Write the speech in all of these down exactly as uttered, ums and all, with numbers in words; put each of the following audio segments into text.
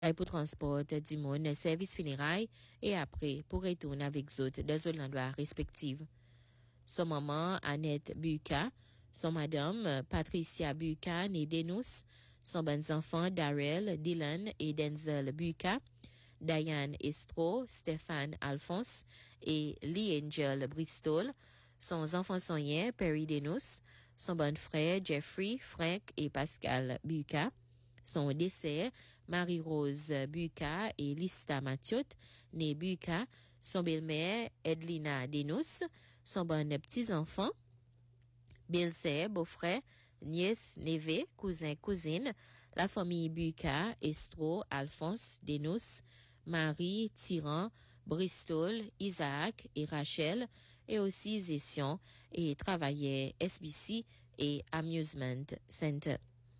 Et pour transport du monde, service funérailles et après pour retourner avec autres dans un endroit respectif. Son maman Annette Buka, son madame Patricia Buka née Denous, son bons enfants Darrell, Dylan et Denzel Buka, Diane Estro, Stéphane Alphonse et Lee Angel Bristol, son enfant soignant Perry Denous, son bon frère Jeffrey, Frank et Pascal Buka, son décès, Marie-Rose Buka et Lista Mathiot, née Buka, son belle-mère, Edlina Denous, son bon petit-enfant, belle-sœur, beau-frère, nièce, neveu, cousin, cousine, la famille Buka, Estro, Alphonse, Denous, Marie, Tyran, Bristol, Isaac et Rachel, et aussi Zession et travaillait S B C et Amusement Center.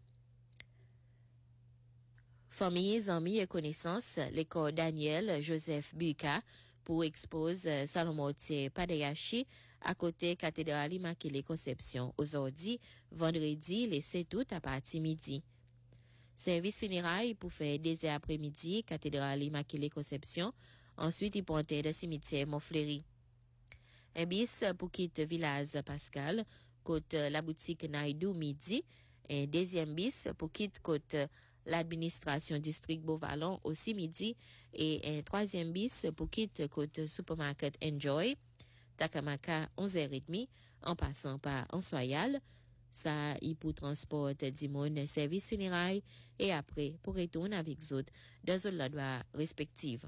Familles, amis et connaissances, l'école Daniel Joseph Buka pour expose Salomoti Padayashi à côté cathédrale Immaculée Conception aujourd'hui, vendredi, le sept août à partir midi. Service funérailles pour faire des heures après-midi, cathédrale Immaculée Conception. Ensuite, il pointait le cimetière Montfleury. Un bis pour quitter village Pascal, côté la boutique Naidou midi. Un deuxième bis pour quitter côté l'administration district Beauvalon aussi midi et un troisième bis pour quitter côté supermarket Enjoy Takamaka onze heures trente en passant par Ansoyal. Ça y pour transport du monde service funérailles et après pour retourner avec autres dans un endroit respectif.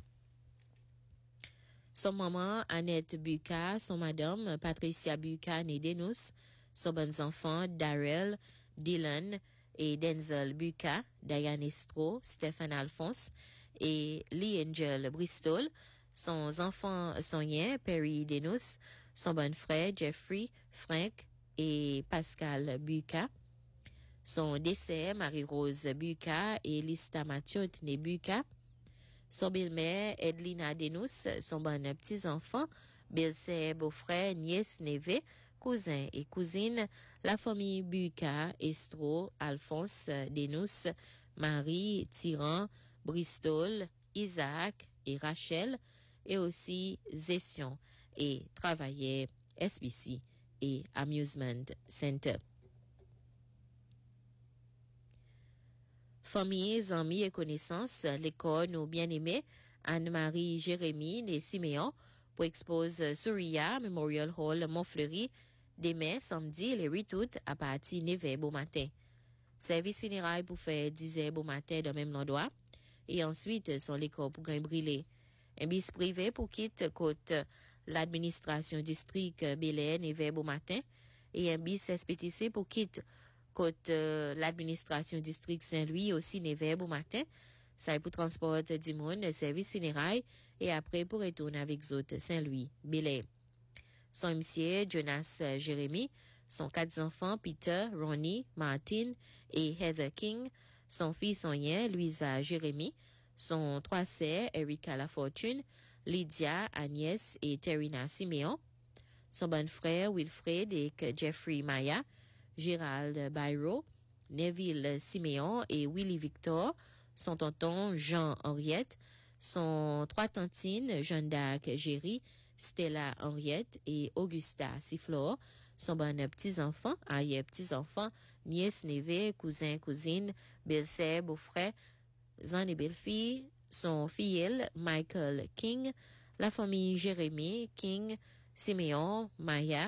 Son maman Annette Buka, son madame Patricia Buka née Denous, son bons enfants Darrell, Dylan et Denzel Buka, Diane Estro, Stéphane Alphonse et Lee Angel Bristol, son enfant soignant Perry Denous, son bon frère Jeffrey, Frank et Pascal Buka, son décès Marie-Rose Buka et Lista Mathiot née Buka, son belle-mère Edlina Denous, son bon petit-enfant, belle-sœur, beau-frère, nièce, neveu, cousin et cousine, la famille Buka, Estro, Alphonse, Denous, Marie, Tyran, Bristol, Isaac et Rachel, et aussi Zession et travaillait S B C et Amusement Center. Familles, amis et connaissances, l'école nous bien-aimés, Anne-Marie Jérémy et Siméon, pour expose Souria Memorial Hall Montfleury, demain, samedi, le huit août, à partir de neuf heures bon matin. Service funérailles pour faire dix heures bon matin dans le même endroit. Et ensuite, son l'école pour gagner brûler. Un bis privé pour quitter côté l'administration district Bel-Air, neuf heures bon matin. Et un bis S P T C pour quitter côté euh, l'administration district Saint-Louis, aussi neuf heures bon matin. Ça est pour transport du monde, service funérailles. Et après, pour retourner avec autres Saint-Louis, Bel-Air. Son monsieur, Jonas Jérémy, son quatre enfants, Peter, Ronnie, Martin et Heather King, son fils soignant, Louisa Jérémy, son trois sœurs, Erika Lafortune, Lydia, Agnès et Terina Siméon, son bon frère, Wilfred et Jeffrey Maya, Gérald Bayro, Neville Siméon et Willy Victor, son tonton Jean Henriette, son trois tantines, Jeanne d'Arc Géry, Stella Henriette et Augusta Sifflor, son bon petits-enfants, arrière petits-enfants, nièce, neveu, cousin, cousine, belle-sœur, beau-frère, zan et belle-fille, son filleul, Michael King, la famille Jérémy, King, Siméon, Maya,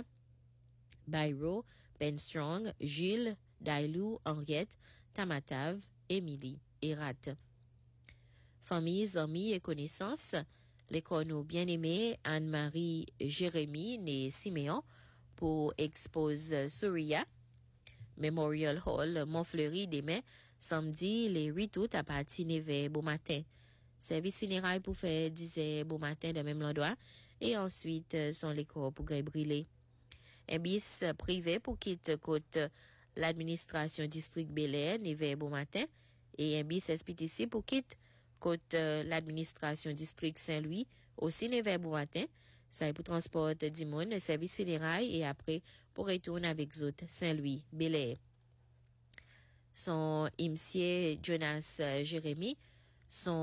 Byro, Ben Strong, Gilles, Dailou, Henriette, Tamatav, Émilie et Rat. Familles, amis et connaissances, l'école nous bien-aimée Anne-Marie Jérémy née Siméon pour expose Souria Memorial Hall Montfleury demain samedi le huit août à partir de neuf heures bon matin. Service funérailles pour faire dix heures bon matin de même endroit et ensuite son l'école pour gagner brûler. Un bis privé pour quitter côté l'administration district Bel-Air neuf heures bon matin et un bis S P T C pour quitter côté l'administration district Saint-Louis aussi neuf heures bon matin. Ça est pour transport du monde, service funérailles et après pour retourner avec autres Saint-Louis, Bel-Air. Son imsier Jonas Jérémy, sont